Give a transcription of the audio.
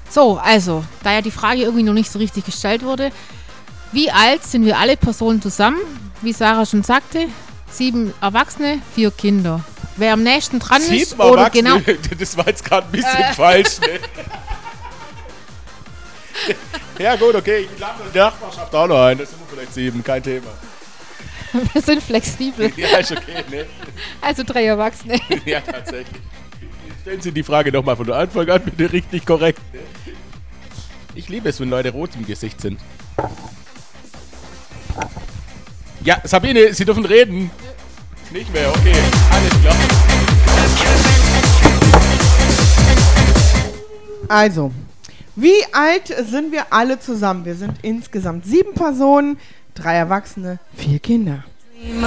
So, also, da ja die Frage irgendwie noch nicht so richtig gestellt wurde, wie alt sind wir alle Personen zusammen? Wie Sarah schon sagte, 7 Erwachsene, 4 Kinder. Wer am nächsten dran ist, 7 oder Erwachsene, genau... das war jetzt gerade ein bisschen falsch, ne? Ja gut, okay, ich lade die Nachbarschaft auch noch ein, das sind wir vielleicht 7, kein Thema. Wir sind flexibel. Ja, ist okay, ne? Also 3 Erwachsene. Ja, tatsächlich. Stellen Sie die Frage nochmal von Anfang an bitte richtig korrekt. Ne? Ich liebe es, wenn Leute rot im Gesicht sind. Ja, Sabine, Sie dürfen reden. Nicht mehr, okay, alles klar. Also, wie alt sind wir alle zusammen? Wir sind insgesamt 7 Personen, 3 Erwachsene, 4 Kinder.